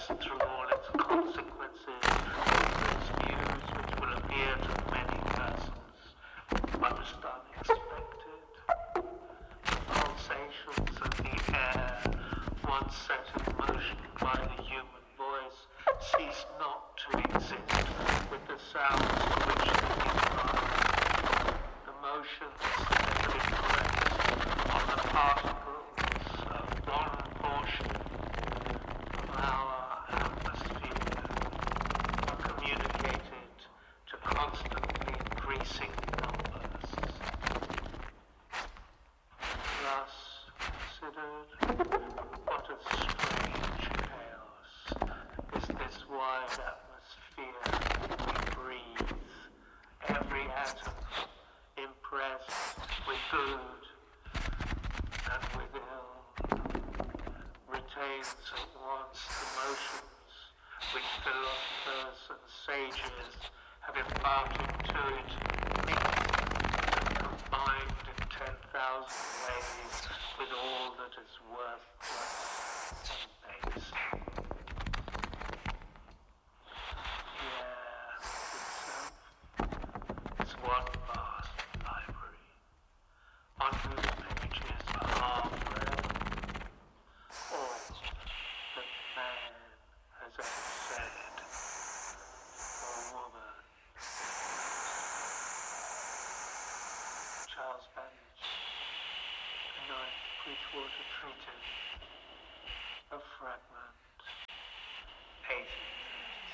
universe through all its consequences, its views which will appear to many persons most unexpected. The pulsations of the air, once set in motion by the human voice, cease not to exist with the sounds to which they give rise. The motions steadily press on the particles of one portion of our atmosphere are communicated to constantly increasing numbers. Thus considered, what a strange chaos is this wide atmosphere we breathe, every atom impressed with good and with ill, retains at once the motions which philosophers and sages have imparted to it, mixed and combined in 10,000 ways with all that is worthless and base. It's one vast library, on whose pages are read all that man has ever said, or woman. Charles Babbage, 9 Bridgewater Treatise.